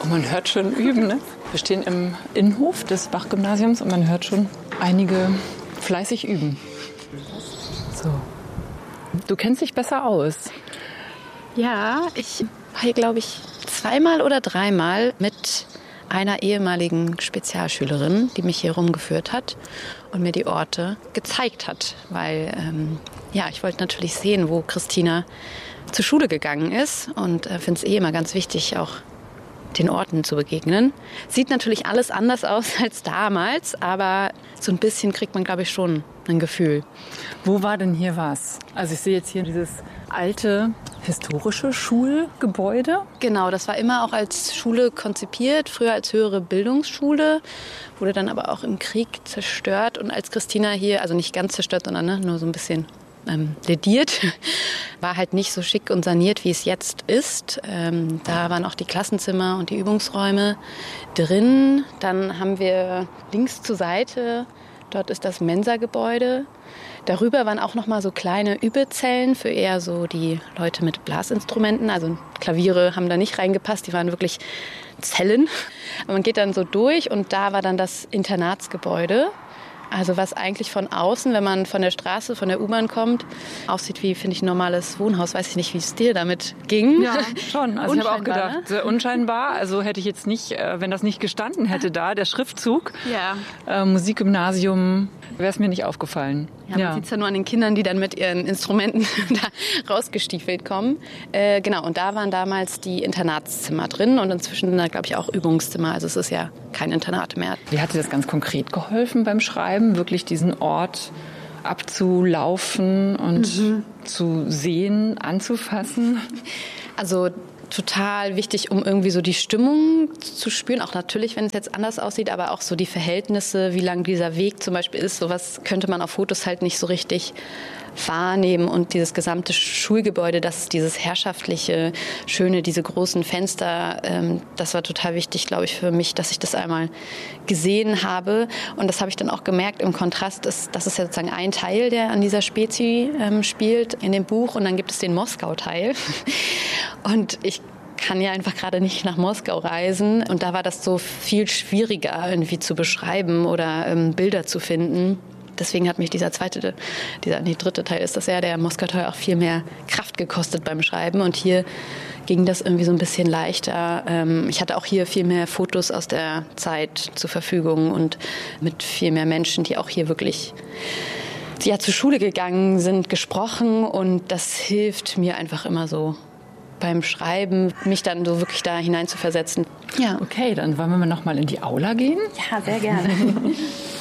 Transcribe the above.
Und man hört schon üben, ne? Wir stehen im Innenhof des Bach-Gymnasiums und man hört schon einige fleißig üben. So. Du kennst dich besser aus. Ja, ich war hier, glaube ich, 2-mal oder 3-mal mit einer ehemaligen Spezialschülerin, die mich hier rumgeführt hat und mir die Orte gezeigt hat. Weil, ich wollte natürlich sehen, wo Christina zur Schule gegangen ist und finde es immer ganz wichtig, auch den Orten zu begegnen. Sieht natürlich alles anders aus als damals, aber so ein bisschen kriegt man, glaube ich, schon ein Gefühl. Wo war denn hier was? Also ich sehe jetzt hier dieses alte historische Schulgebäude. Genau, das war immer auch als Schule konzipiert, früher als höhere Bildungsschule, wurde dann aber auch im Krieg zerstört. Und als Christina hier, also nicht ganz zerstört, sondern nur so ein bisschen lediert, war halt nicht so schick und saniert, wie es jetzt ist. Da waren auch die Klassenzimmer und die Übungsräume drin. Dann haben wir links zur Seite, dort ist das Mensa-Gebäude. Darüber waren auch noch mal so kleine Übezellen für eher so die Leute mit Blasinstrumenten. Also Klaviere haben da nicht reingepasst, die waren wirklich Zellen. Aber man geht dann so durch und da war dann das Internatsgebäude. Also was eigentlich von außen, wenn man von der Straße, von der U-Bahn kommt, aussieht wie, finde ich, ein normales Wohnhaus. Weiß ich nicht, wie es dir damit ging. Ja, schon. Also ich habe auch gedacht, sehr unscheinbar. Also hätte ich jetzt nicht, wenn das nicht gestanden hätte da, der Schriftzug, Musikgymnasium, wäre es mir nicht aufgefallen. Ja, man sieht es ja nur an den Kindern, die dann mit ihren Instrumenten da rausgestiefelt kommen. Genau, und da waren damals die Internatszimmer drin und inzwischen sind da, glaube ich, auch Übungszimmer. Also es ist ja kein Internat mehr. Wie hat dir das ganz konkret geholfen beim Schreiben, wirklich diesen Ort abzulaufen und zu sehen, anzufassen? Also total wichtig, um irgendwie so die Stimmung zu spüren. Auch natürlich, wenn es jetzt anders aussieht, aber auch so die Verhältnisse, wie lang dieser Weg zum Beispiel ist. Sowas könnte man auf Fotos halt nicht so richtig wahrnehmen. Und dieses gesamte Schulgebäude, das dieses herrschaftliche, schöne, diese großen Fenster, das war total wichtig, glaube ich, für mich, dass ich das einmal gesehen habe. Und das habe ich dann auch gemerkt im Kontrast. Das ist ja sozusagen ein Teil, der an dieser Spezi spielt in dem Buch. Und dann gibt es den Moskau-Teil. Und ich kann ja einfach gerade nicht nach Moskau reisen. Und da war das so viel schwieriger irgendwie zu beschreiben oder Bilder zu finden. Deswegen hat mich dieser dritte Teil ist das ja, der Moskau-Teil, auch viel mehr Kraft gekostet beim Schreiben. Und hier ging das irgendwie so ein bisschen leichter. Ich hatte auch hier viel mehr Fotos aus der Zeit zur Verfügung und mit viel mehr Menschen, die auch hier wirklich zur Schule gegangen sind, gesprochen. Und das hilft mir einfach immer so beim Schreiben, mich dann so wirklich da hineinzuversetzen. Ja. Okay, dann wollen wir noch mal in die Aula gehen. Ja, sehr gerne.